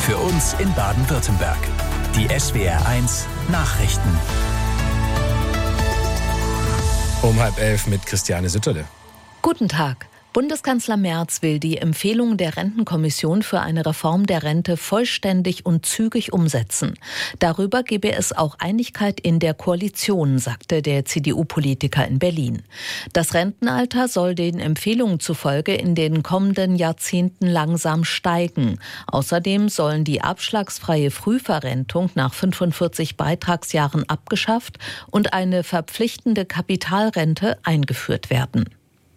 für uns in Baden-Württemberg. Die SWR1 Nachrichten. Um 10:30 mit Christiane Sütterle. Guten Tag. Bundeskanzler Merz will die Empfehlungen der Rentenkommission für eine Reform der Rente vollständig und zügig umsetzen. Darüber gebe es auch Einigkeit in der Koalition, sagte der CDU-Politiker in Berlin. Das Rentenalter soll den Empfehlungen zufolge in den kommenden Jahrzehnten langsam steigen. Außerdem sollen die abschlagsfreie Frühverrentung nach 45 Beitragsjahren abgeschafft und eine verpflichtende Kapitalrente eingeführt werden.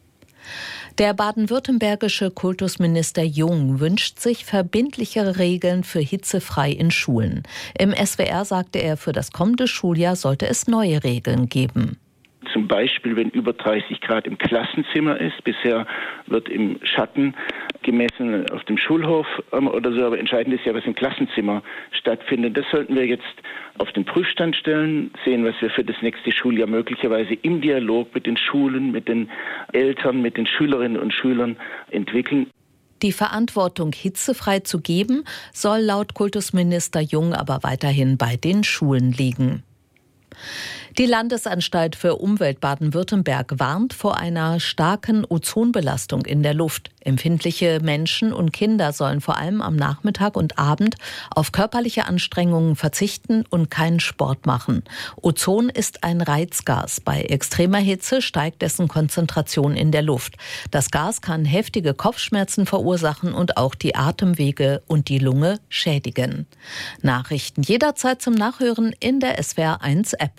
Der baden-württembergische Kultusminister Jung wünscht sich verbindlichere Regeln für hitzefrei in Schulen. Im SWR sagte er, für das kommende Schuljahr sollte es neue Regeln geben. Zum Beispiel, wenn über 30 Grad im Klassenzimmer ist. Bisher wird im Schatten gemessen auf dem Schulhof oder so. Aber entscheidend ist ja, was im Klassenzimmer stattfindet. Das sollten wir jetzt auf den Prüfstand stellen, sehen, was wir für das nächste Schuljahr möglicherweise im Dialog mit den Schulen, mit den Eltern, mit den Schülerinnen und Schülern entwickeln. Die Verantwortung, hitzefrei zu geben, soll laut Kultusminister Jung aber weiterhin bei den Schulen liegen. Die Landesanstalt für Umwelt Baden-Württemberg warnt vor einer starken Ozonbelastung in der Luft. Empfindliche Menschen und Kinder sollen vor allem am Nachmittag und Abend auf körperliche Anstrengungen verzichten und keinen Sport machen. Ozon ist ein Reizgas. Bei extremer Hitze steigt dessen Konzentration in der Luft. Das Gas kann heftige Kopfschmerzen verursachen und auch die Atemwege und die Lunge schädigen. Nachrichten jederzeit zum Nachhören in der SWR1 App.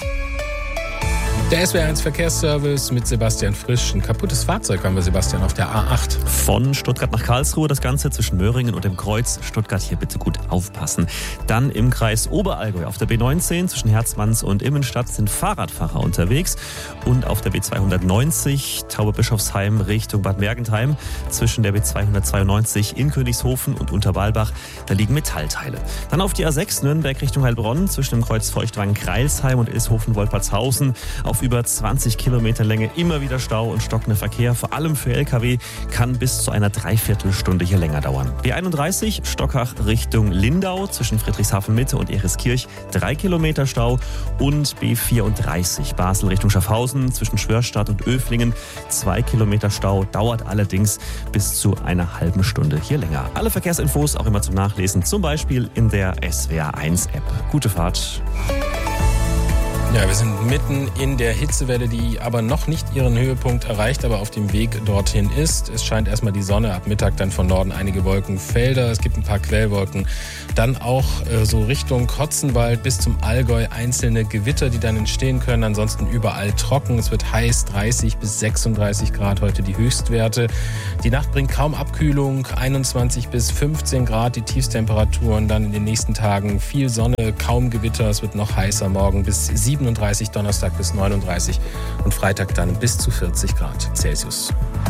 Der SWR1 Verkehrsservice mit Sebastian Frisch. Ein kaputtes Fahrzeug haben wir, Sebastian, auf der A8. Von Stuttgart nach Karlsruhe, das Ganze zwischen Möhringen und dem Kreuz Stuttgart. Hier bitte gut aufpassen. Dann im Kreis Oberallgäu auf der B19 zwischen Herzmanns und Immenstadt sind Fahrradfahrer unterwegs. Und auf der B290 Tauberbischofsheim Richtung Bad Mergentheim zwischen der B292 in Königshofen und Unterwalbach. Da liegen Metallteile. Dann auf die A6 Nürnberg Richtung Heilbronn zwischen dem Kreuz Feuchtwangen-Kreilsheim und Ilshofen-Wolpertshausen. Auf über 20 Kilometer Länge immer wieder Stau und stockender Verkehr. Vor allem für Lkw kann bis zu einer Dreiviertelstunde hier länger dauern. B31 Stockach Richtung Lindau zwischen Friedrichshafen Mitte und Eriskirch 3 Kilometer Stau. Und B34 Basel Richtung Schaffhausen zwischen Schwörstadt und Öflingen 2 Kilometer Stau. Dauert allerdings bis zu einer halben Stunde hier länger. Alle Verkehrsinfos auch immer zum Nachlesen, zum Beispiel in der SWR1 App. Gute Fahrt. Ja, wir sind mitten in der Hitzewelle, die aber noch nicht ihren Höhepunkt erreicht, aber auf dem Weg dorthin ist. Es scheint erstmal die Sonne, ab Mittag dann von Norden einige Wolkenfelder. Es gibt ein paar Quellwolken. Dann auch so Richtung Kotzenwald bis zum Allgäu einzelne Gewitter, die dann entstehen können. Ansonsten überall trocken. Es wird heiß, 30 bis 36 Grad heute die Höchstwerte. Die Nacht bringt kaum Abkühlung, 21 bis 15 Grad die Tiefstemperaturen. Dann in den nächsten Tagen viel Sonne, kaum Gewitter. Es wird noch heißer, morgen bis 37, Donnerstag bis 39 und Freitag dann bis zu 40 Grad Celsius.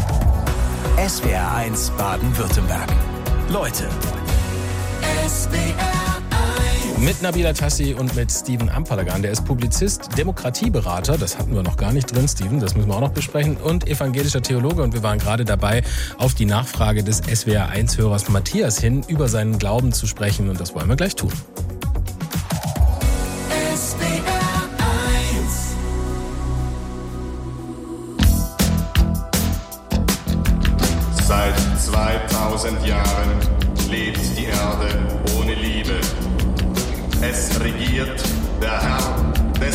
SWR1 Baden-Württemberg. Leute. Mit Nabila Tassi und mit Steven Ampalagan. Der ist Publizist, Demokratieberater, das hatten wir noch gar nicht drin, Steven, das müssen wir auch noch besprechen, und evangelischer Theologe. Und wir waren gerade dabei, auf die Nachfrage des SWR1-Hörers Matthias hin über seinen Glauben zu sprechen, und das wollen wir gleich tun. Seit 2000 Jahren lebt die Erde ohne Liebe. Es regiert der Herr